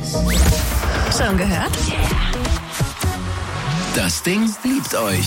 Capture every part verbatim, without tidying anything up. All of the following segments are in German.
Schon gehört? Das Ding liebt euch.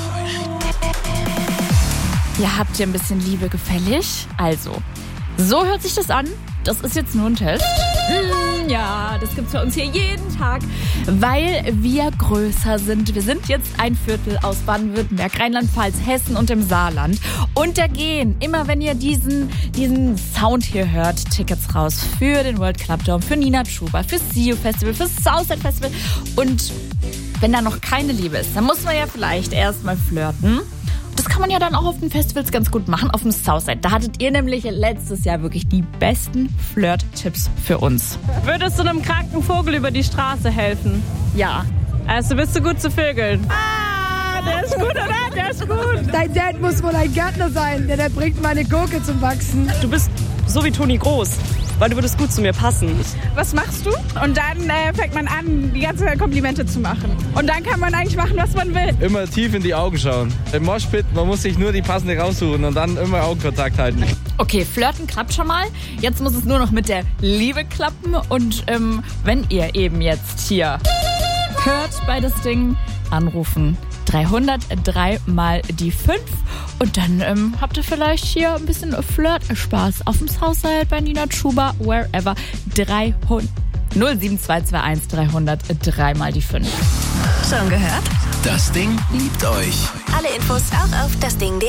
Ja, habt ihr ein bisschen Liebe gefällig? Also, so hört sich das an. Das ist jetzt nur ein Test. Mm, ja, das gibt's bei uns hier jeden Tag, weil wir größer sind. Wir sind jetzt ein Viertel aus Baden-Württemberg, Rheinland-Pfalz, Hessen und dem Saarland. Und da gehen, immer wenn ihr diesen, diesen Sound hier hört, Tickets raus für den World Club Dome, für Nina Chuba, fürs See You Festival, fürs Southside Festival. Und wenn da noch keine Liebe ist, dann muss man ja vielleicht erstmal flirten. Das kann man ja dann auch auf den Festivals ganz gut machen, auf dem Southside. Da hattet ihr nämlich letztes Jahr wirklich die besten Flirt-Tipps für uns. Würdest du einem kranken Vogel über die Straße helfen? Ja. Also bist du gut zu vögeln? Ah, der ist gut, oder? Der ist gut. Dein Dad muss wohl ein Gärtner sein, denn er bringt meine Gurke zum Wachsen. Du bist so wie Toni Groß, weil du würdest gut zu mir passen. Was machst du? Und dann äh, fängt man an, die ganze Zeit Komplimente zu machen. Und dann kann man eigentlich machen, was man will. Immer tief in die Augen schauen. Im Moshpit, man muss sich nur die passende raussuchen und dann immer Augenkontakt halten. Okay, flirten klappt schon mal. Jetzt muss es nur noch mit der Liebe klappen. Und ähm, wenn ihr eben jetzt hier hört bei das Ding, anrufen. dreihundertdrei mal die fünf. Und dann ähm, habt ihr vielleicht hier ein bisschen Flirt-Spaß auf dem Southside bei Nina Chuba, wherever. dreihundert null sieben zwei zwei eins dreihundertdrei mal die fünf. Schon gehört? Das Ding liebt euch. Alle Infos auch auf das Ding punkt de.